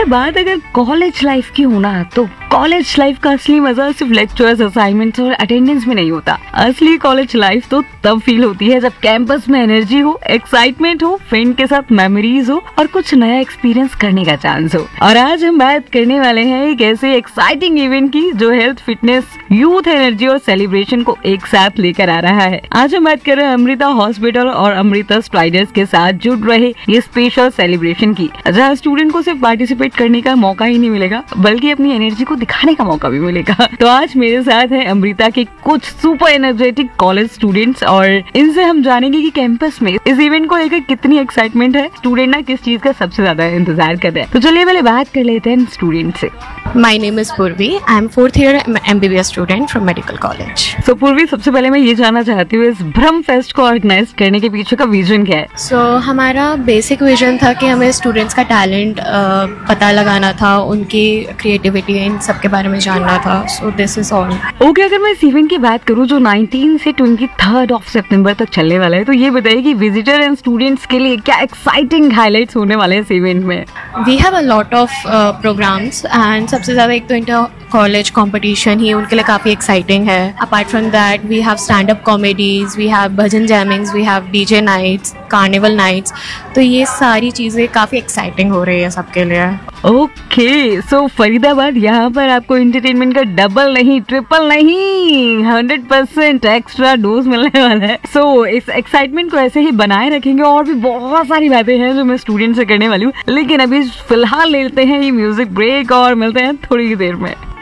यार बात अगर कॉलेज लाइफ की हो ना, तो कॉलेज लाइफ का असली मजा सिर्फ लेक्चर्स, असाइनमेंट्स और अटेंडेंस में नहीं होता। असली कॉलेज लाइफ तो तब फील होती है जब कैंपस में एनर्जी हो, एक्साइटमेंट हो, फ्रेंड के साथ मेमोरीज हो और कुछ नया एक्सपीरियंस करने का चांस हो। और आज हम बात करने वाले हैं एक ऐसे एक्साइटिंग इवेंट की जो हेल्थ, फिटनेस, यूथ एनर्जी और सेलिब्रेशन को एक साथ लेकर आ रहा है। आज हम बात कर रहे हैं अमृता हॉस्पिटल और अमृता स्ट्राइडर्स के साथ जुड़ रहे ये स्पेशल सेलिब्रेशन की, जहाँ स्टूडेंट को सिर्फ पार्टिसिपेट करने का मौका ही नहीं मिलेगा बल्कि अपनी एनर्जी को दिखाने का मौका भी मिलेगा। तो आज मेरे साथ है अमृता के कुछ सुपर एनर्जेटिक कॉलेज स्टूडेंट्स और इनसे हम जानेंगे कि कैंपस में इस इवेंट को लेकर कितनी एक्साइटमेंट है, स्टूडेंट ना किस चीज का सबसे ज्यादा इंतजार कर रहे हैं। तो चलिए पहले बात कर लेते हैं स्टूडेंट से। My name is Purvi. I am 4th year MBBS student from Medical College. So पूर्वी, सबसे पहले मैं ये जानना चाहती हूँ इस ब्रह्म फेस्ट को ऑर्गेनाइज करने के पीछे का विजन क्या है? हमारा बेसिक विजन था कि हमें स्टूडेंट्स का टैलेंट पता लगाना था, उनकी क्रिएटिविटी इन सब के बारे में जानना था। So this is all. Okay, अगर मैं इस इवेंट की बात करूँ जो 19 से 23 सितंबर तक चलने वाला है, तो ये बताइए कि विजिटर एंड स्टूडेंट्स के लिए क्या एक्साइटिंग हाईलाइट्स होने वाले हैं इस इवेंट में? We have a lot of programs and सबसे ज़्यादा एक तो इंटर कॉलेज कंपटीशन ही उनके लिए काफ़ी एक्साइटिंग है। Apart from that we have stand up comedies, we have bhajan जैमिंग्स, we have DJ nights, carnival nights. तो ये सारी चीज़ें काफ़ी एक्साइटिंग हो रही है सबके लिए। ओके, सो फरीदाबाद यहाँ पर आपको एंटरटेनमेंट का डबल नहीं, ट्रिपल नहीं, 100% एक्स्ट्रा डोज मिलने वाला है। सो इस एक्साइटमेंट को ऐसे ही बनाए रखेंगे और भी बहुत सारी बातें हैं जो मैं स्टूडेंट से करने वाली हूँ, लेकिन अभी फिलहाल लेते हैं ये म्यूजिक ब्रेक और मिलते हैं थोड़ी देर में।